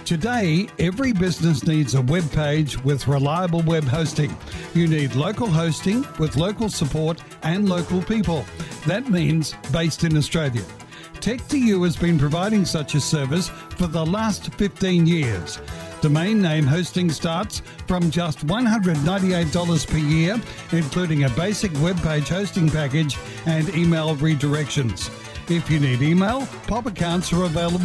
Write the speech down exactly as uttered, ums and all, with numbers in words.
Today, every business needs a web page with reliable web hosting. You need local hosting with local support and local people. That means based in Australia. tech two u has been providing such a service for the last fifteen years. Domain name hosting starts from just one hundred ninety-eight dollars per year, including a basic web page hosting package and email redirections. If you need email, pop accounts are available